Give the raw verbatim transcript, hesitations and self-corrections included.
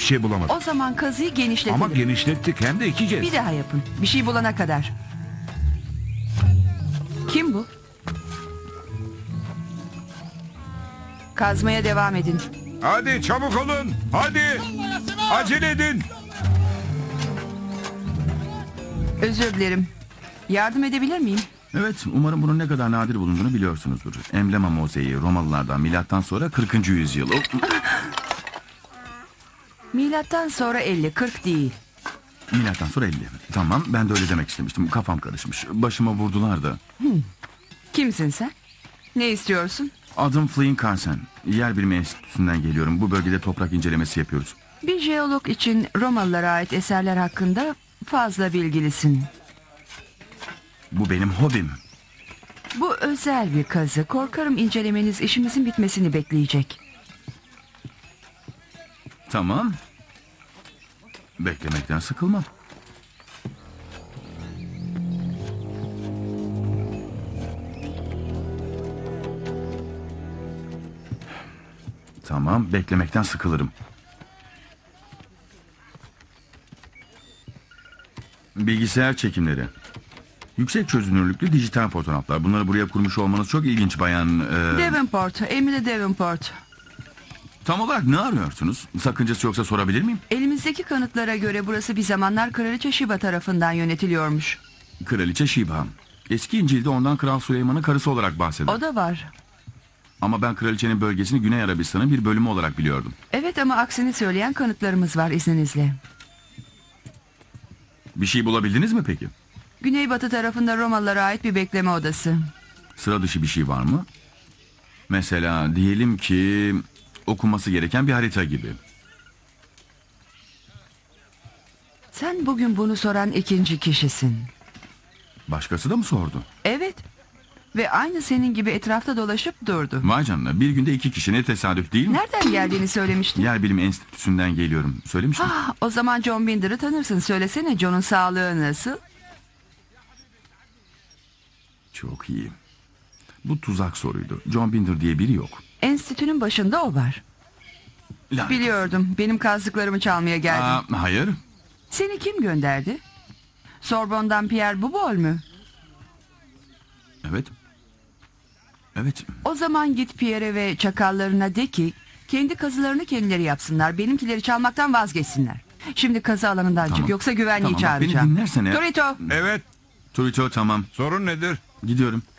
şey bulamadım. O zaman kazıyı genişletelim. Ama genişlettik hem de iki kez. Bir daha yapın. Bir şey bulana kadar. Kim bu? Kazmaya devam edin. Hadi çabuk olun. Hadi. Acele edin. Özür dilerim. Yardım edebilir miyim? Evet, umarım bunun ne kadar nadir bulunduğunu biliyorsunuzdur. Emblema mozaiği Romalılardan milattan sonra kırkıncı yüzyıl. Oh, Milattan sonra elli, kırk değil. milattan sonra elli. Tamam, ben de öyle demek istemiştim. Kafam karışmış. Başıma vurdular da. Kimsin sen? Ne istiyorsun? Adım Flynn Carson. Yer Bilimi Enstitüsü'nden geliyorum. Bu bölgede toprak incelemesi yapıyoruz. Bir jeolog için Romalılara ait eserler hakkında fazla bilgilisin. Bu benim hobim. Bu özel bir kazı. Korkarım incelemeniz işimizin bitmesini bekleyecek. Tamam. Beklemekten sıkılmam. Tamam, beklemekten sıkılırım. Bilgisayar çekimleri. Yüksek çözünürlüklü dijital fotoğraflar. Bunları buraya kurmuş olmanız çok ilginç bayan. e, Davenport, Emily Davenport. Tam olarak ne arıyorsunuz? Sakıncası yoksa sorabilir miyim? Elimizdeki kanıtlara göre burası bir zamanlar Kraliçe Şiba tarafından yönetiliyormuş. Kraliçe Şiba. Eski İncil'de ondan Kral Süleyman'ın karısı olarak bahseder. O da var. Ama ben kraliçenin bölgesini Güney Arabistan'ın bir bölümü olarak biliyordum. Evet ama aksini söyleyen kanıtlarımız var izninizle. Bir şey bulabildiniz mi peki? Güneybatı tarafında Romalılara ait bir bekleme odası. Sıra dışı bir şey var mı? Mesela diyelim ki okunması gereken bir harita gibi. Sen bugün bunu soran ikinci kişisin. Başkası da mı sordu? Evet. Ve aynı senin gibi etrafta dolaşıp durdu. Vay canına, bir günde iki kişi, ne tesadüf değil mi? Nereden geldiğini söylemiştin. Yer Bilimi Enstitüsü'nden geliyorum. Söylemiştim. Ah, o zaman John Binder'ı tanırsın. Söylesene, John'un sağlığı nasıl? Çok iyi. Bu tuzak soruydu. John Binder diye biri yok. Enstitünün başında o var. Lanet. Biliyordum. Benim kazdıklarımı çalmaya geldin. Aa, hayır. Seni kim gönderdi? Sorbonne'dan Pierre Bouboul mu? Evet. Evet. O zaman git Pierre ve çakallarına de ki kendi kazılarını kendileri yapsınlar. Benimkileri çalmaktan vazgeçsinler. Şimdi kazı alanından Tamam. çık, yoksa güvenliği Tamam, bak beni çağıracağım. dinlersene. Torito. Evet. Turito, tamam. Sorun nedir? Gidiyorum.